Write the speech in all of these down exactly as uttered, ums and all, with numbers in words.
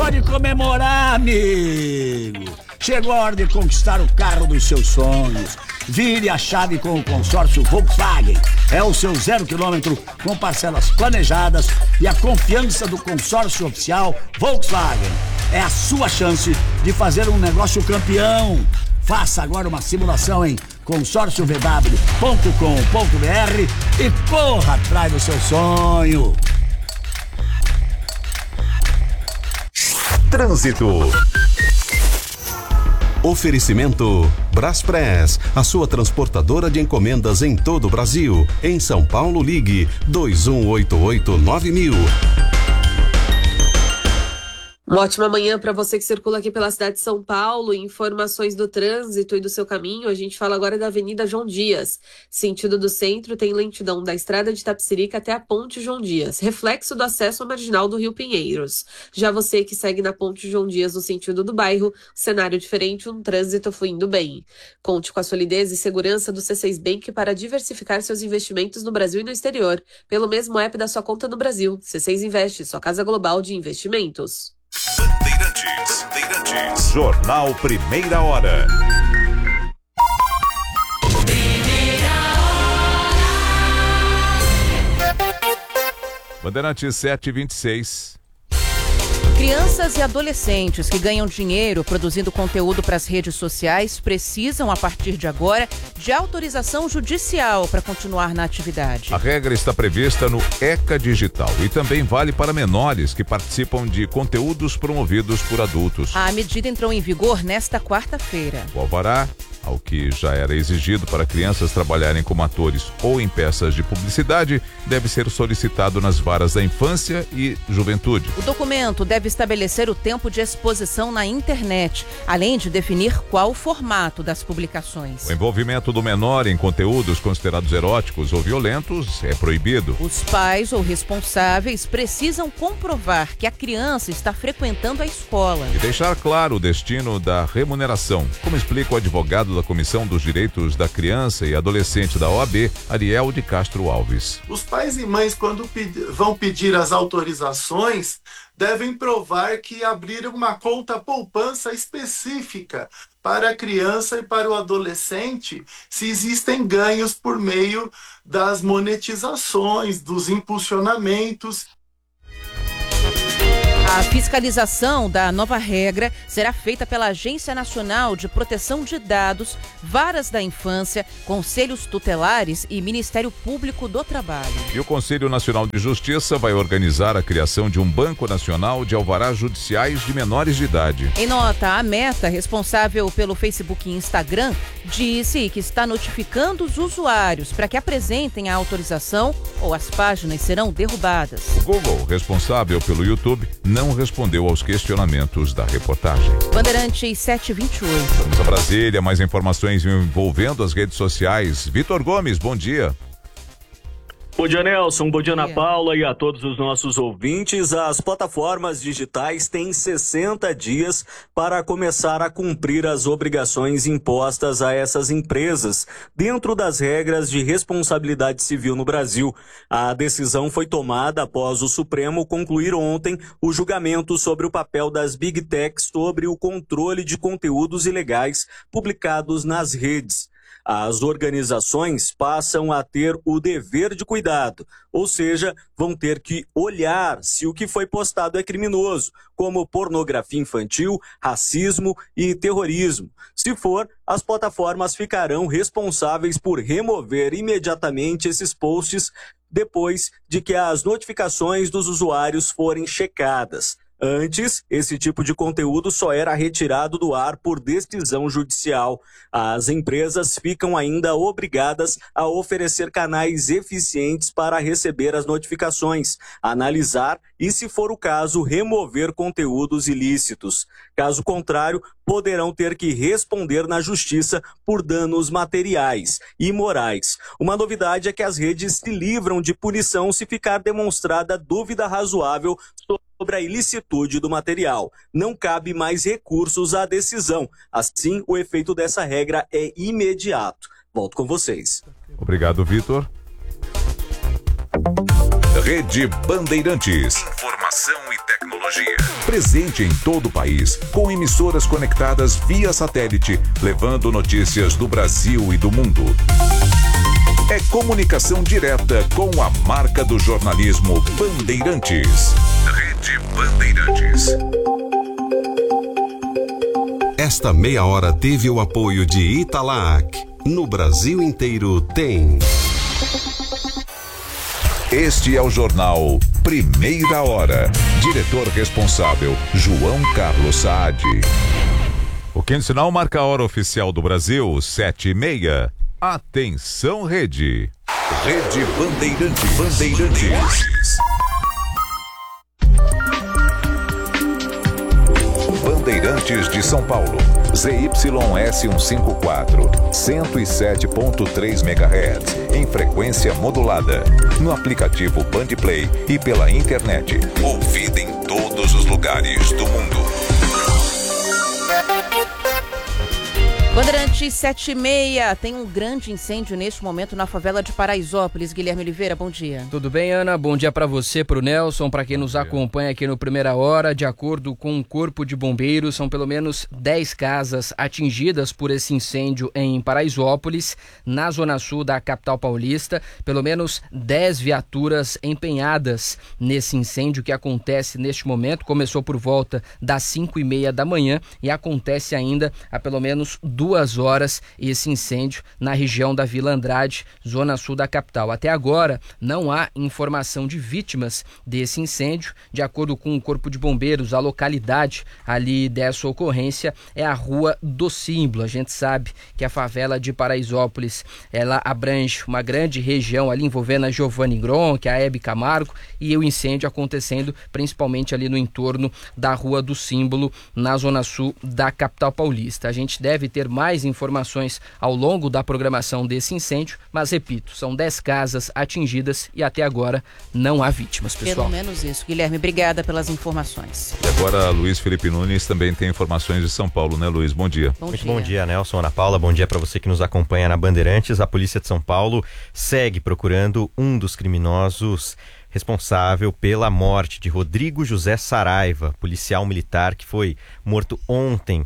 hora de comemorar, amigo. Chegou a hora de conquistar o carro dos seus sonhos. Vire a chave com o consórcio Volkswagen. É o seu zero quilômetro com parcelas planejadas e a confiança do consórcio oficial Volkswagen. É a sua chance de fazer um negócio campeão. Faça agora uma simulação em consórcio v w ponto com ponto b r e corra atrás do seu sonho. Trânsito. Oferecimento Braspress, a sua transportadora de encomendas em todo o Brasil. Em São Paulo, ligue dois um oito oito nove mil. Uma ótima manhã para você que circula aqui pela cidade de São Paulo. Informações do trânsito e do seu caminho. A gente fala agora da Avenida João Dias. Sentido do centro tem lentidão da estrada de Tapicerica até a Ponte João Dias, reflexo do acesso à marginal do Rio Pinheiros. Já você que segue na Ponte João Dias no sentido do bairro, cenário diferente, um trânsito fluindo bem. Conte com a solidez e segurança do C seis Bank para diversificar seus investimentos no Brasil e no exterior, pelo mesmo app da sua conta no Brasil. C seis Investe, sua casa global de investimentos. Bandeirantes, Bandeirantes. Jornal Primeira Hora. Bandeirantes sete e vinte e seis. Crianças e adolescentes que ganham dinheiro produzindo conteúdo para as redes sociais precisam, a partir de agora, de autorização judicial para continuar na atividade. A regra está prevista no ECA Digital e também vale para menores que participam de conteúdos promovidos por adultos. A medida entrou em vigor nesta quarta-feira. O alvará, ao que já era exigido para crianças trabalharem como atores ou em peças de publicidade, deve ser solicitado nas varas da infância e juventude. O documento deve estabelecer o tempo de exposição na internet, além de definir qual o formato das publicações. O envolvimento do menor em conteúdos considerados eróticos ou violentos é proibido. Os pais ou responsáveis precisam comprovar que a criança está frequentando a escola. E deixar claro o destino da remuneração, como explica o advogado da Comissão dos Direitos da Criança e Adolescente da O A B, Ariel de Castro Alves. Os pais e mães, quando pedi- vão pedir as autorizações, devem provar que abriram uma conta poupança específica para a criança e para o adolescente, se existem ganhos por meio das monetizações, dos impulsionamentos. A fiscalização da nova regra será feita pela Agência Nacional de Proteção de Dados, Varas da Infância, Conselhos Tutelares e Ministério Público do Trabalho. E o Conselho Nacional de Justiça vai organizar a criação de um Banco Nacional de Alvarás Judiciais de Menores de Idade. Em nota, a Meta, responsável pelo Facebook e Instagram, disse que está notificando os usuários para que apresentem a autorização ou as páginas serão derrubadas. O Google, responsável pelo YouTube, não respondeu aos questionamentos da reportagem. Bandeirantes sete e vinte e oito. Vamos a Brasília, mais informações envolvendo as redes sociais. Vitor Gomes, bom dia. Bom dia, Nelson. Bom dia, Ana Paula, e a todos os nossos ouvintes. As plataformas digitais têm sessenta dias para começar a cumprir as obrigações impostas a essas empresas, dentro das regras de responsabilidade civil no Brasil. A decisão foi tomada após o Supremo concluir ontem o julgamento sobre o papel das Big Techs sobre o controle de conteúdos ilegais publicados nas redes. As organizações passam a ter o dever de cuidado, ou seja, vão ter que olhar se o que foi postado é criminoso, como pornografia infantil, racismo e terrorismo. Se for, as plataformas ficarão responsáveis por remover imediatamente esses posts depois de que as notificações dos usuários forem checadas. Antes, esse tipo de conteúdo só era retirado do ar por decisão judicial. As empresas ficam ainda obrigadas a oferecer canais eficientes para receber as notificações, analisar e, se for o caso, remover conteúdos ilícitos. Caso contrário, poderão ter que responder na justiça por danos materiais e morais. Uma novidade é que as redes se livram de punição se ficar demonstrada dúvida razoável sobre a ilicitude do material. Não cabe mais recursos à decisão. Assim, o efeito dessa regra é imediato. Volto com vocês. Obrigado, Vitor. Rede Bandeirantes. Informação e tecnologia. tecnologia. Presente em todo o país, com emissoras conectadas via satélite, levando notícias do Brasil e do mundo. É comunicação direta com a marca do jornalismo Bandeirantes. Rede Bandeirantes. Esta meia hora teve o apoio de Italac. No Brasil inteiro tem. Este é o jornal Primeira Hora. Diretor responsável, João Carlos Saad. O quinto sinal marca a hora oficial do Brasil, sete e meia. Atenção, Rede. Rede Bandeirantes. Bandeirantes. Bandeirantes de São Paulo. Z Y S cento e cinquenta e quatro, cento e sete ponto três megahertz, em frequência modulada. No aplicativo Bandplay e pela internet. Ouvida em todos os lugares do mundo. Bandeirantes sete e meia, tem um grande incêndio neste momento na favela de Paraisópolis. Guilherme Oliveira, bom dia. Tudo bem, Ana? Bom dia para você, para o Nelson, para quem nos acompanha aqui no Primeira Hora. De acordo com o Corpo de Bombeiros, são pelo menos dez casas atingidas por esse incêndio em Paraisópolis, na zona sul da capital paulista. Pelo menos dez viaturas empenhadas nesse incêndio que acontece neste momento. Começou por volta das cinco e meia da manhã e acontece ainda há pelo menos duas duas horas esse incêndio na região da Vila Andrade, zona sul da capital. Até agora não há informação de vítimas desse incêndio. De acordo com o Corpo de Bombeiros, a localidade ali dessa ocorrência é a Rua do Símbolo. A gente sabe que a favela de Paraisópolis, ela abrange uma grande região ali envolvendo a Giovanni Gronk, a Hebe Camargo, e o incêndio acontecendo principalmente ali no entorno da Rua do Símbolo, na zona sul da capital paulista. A gente deve ter mais informações ao longo da programação desse incêndio, mas repito, são dez casas atingidas e até agora não há vítimas, pessoal. Pelo menos isso. Guilherme, obrigada pelas informações. E agora Luiz Felipe Nunes também tem informações de São Paulo, né, Luiz? Bom dia. Bom Muito dia. Bom dia, Nelson, Ana Paula, bom dia para você que nos acompanha na Bandeirantes. A Polícia de São Paulo segue procurando um dos criminosos responsável pela morte de Rodrigo José Saraiva, policial militar que foi morto ontem.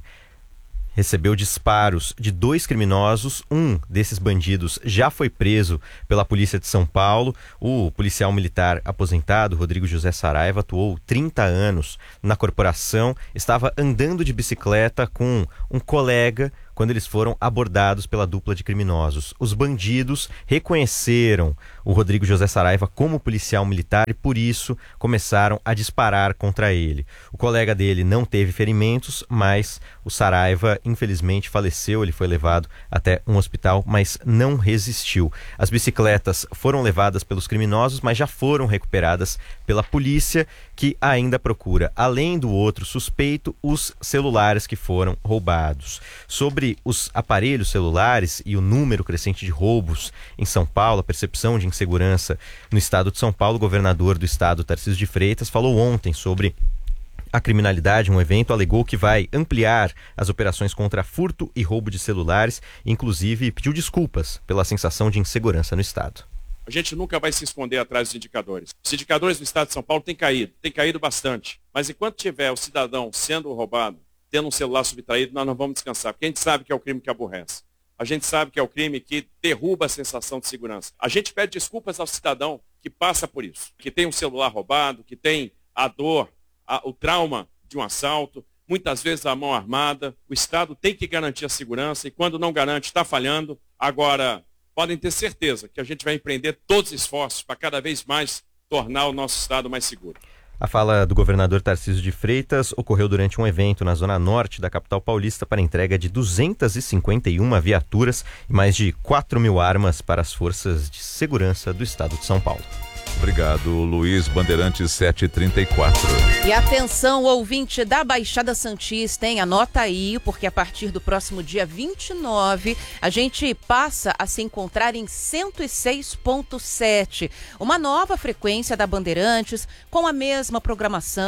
Recebeu disparos de dois criminosos. Um desses bandidos já foi preso pela Polícia de São Paulo. O policial militar aposentado, Rodrigo José Saraiva, atuou trinta anos na corporação. Estava andando de bicicleta com um colega quando eles foram abordados pela dupla de criminosos. Os bandidos reconheceram o Rodrigo José Saraiva como policial militar e, por isso, começaram a disparar contra ele. O colega dele não teve ferimentos, mas o Saraiva, infelizmente, faleceu. Ele foi levado até um hospital, mas não resistiu. As bicicletas foram levadas pelos criminosos, mas já foram recuperadas pela polícia, que ainda procura, além do outro suspeito, os celulares que foram roubados. Sobre os aparelhos celulares e o número crescente de roubos em São Paulo, a percepção de insegurança no estado de São Paulo, o governador do estado, Tarcísio de Freitas, falou ontem sobre a criminalidade. Um evento alegou que vai ampliar as operações contra furto e roubo de celulares, inclusive pediu desculpas pela sensação de insegurança no estado. A gente nunca vai se esconder atrás dos indicadores. Os indicadores do estado de São Paulo têm caído, têm caído bastante. Mas enquanto tiver o cidadão sendo roubado, tendo um celular subtraído, nós não vamos descansar, porque a gente sabe que é o crime que aborrece. A gente sabe que é o crime que derruba a sensação de segurança. A gente pede desculpas ao cidadão que passa por isso, que tem um celular roubado, que tem a dor, a, o trauma de um assalto, muitas vezes a mão armada. O Estado tem que garantir a segurança e quando não garante, está falhando. Agora, podem ter certeza que a gente vai empreender todos os esforços para cada vez mais tornar o nosso Estado mais seguro. A fala do governador Tarcísio de Freitas ocorreu durante um evento na zona norte da capital paulista para entrega de duzentas e cinquenta e uma viaturas e mais de quatro mil armas para as forças de segurança do estado de São Paulo. Obrigado, Luiz. Bandeirantes sete e trinta e quatro. E atenção, ouvinte da Baixada Santista, hein? Anota aí, porque a partir do próximo dia vinte e nove, a gente passa a se encontrar em cento e seis ponto sete. Uma nova frequência da Bandeirantes, com a mesma programação,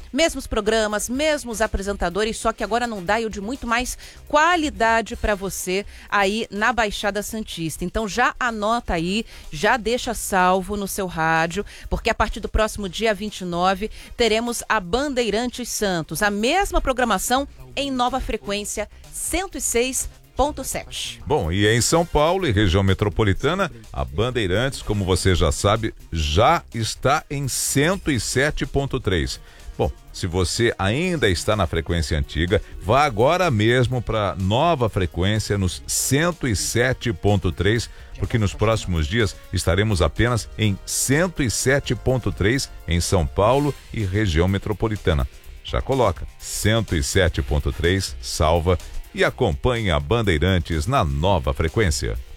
Mesmos programas, mesmos apresentadores, só que agora num dial de muito mais qualidade para você aí na Baixada Santista. Então já anota aí, já deixa salvo no seu rádio, porque a partir do próximo dia vinte e nove teremos a Bandeirantes Santos, a mesma programação em nova frequência cento e seis ponto sete. Bom, e em São Paulo e região metropolitana, a Bandeirantes, como você já sabe, já está em cento e sete ponto três. Bom, se você ainda está na frequência antiga, vá agora mesmo para nova frequência nos cento e sete ponto três, porque nos próximos dias estaremos apenas em cento e sete ponto três em São Paulo e região metropolitana. Já coloca cento e sete ponto três, salva e acompanhe a Bandeirantes na nova frequência.